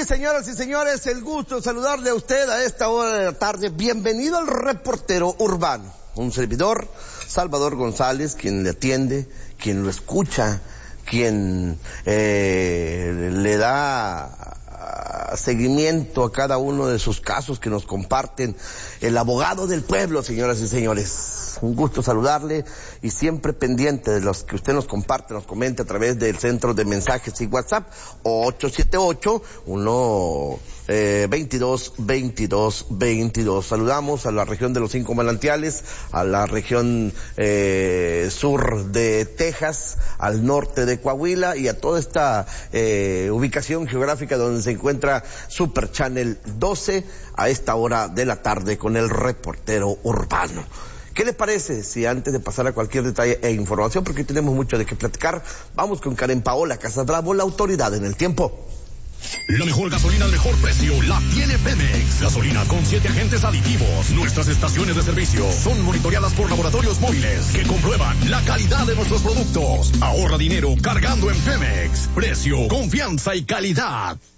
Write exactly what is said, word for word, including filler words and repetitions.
señoras y señores, el gusto de saludarle a usted a esta hora de la tarde. Bienvenido al Reportero Urbano. Un servidor, Salvador González, quien le atiende, quien lo escucha, quien eh, le da seguimiento a cada uno de sus casos que nos comparten. El abogado del pueblo, señoras y señores. Un gusto saludarle y siempre pendiente de los que usted nos comparte, nos comenta a través del centro de mensajes y WhatsApp ocho siete ocho, uno, veintidós, veintidós, veintidós. Saludamos a la región de los Cinco Manantiales, a la región eh, sur de Texas, al norte de Coahuila y a toda esta eh, ubicación geográfica donde se encuentra Super Channel doce a esta hora de la tarde con el Reportero Urbano. ¿Qué le parece si antes de pasar a cualquier detalle e información, porque tenemos mucho de qué platicar, vamos con Karen Paola Casadravo, la autoridad en el tiempo? La mejor gasolina al mejor precio la tiene Pemex. Gasolina con siete agentes aditivos. Nuestras estaciones de servicio son monitoreadas por laboratorios móviles que comprueban la calidad de nuestros productos. Ahorra dinero cargando en Pemex. Precio, confianza y calidad.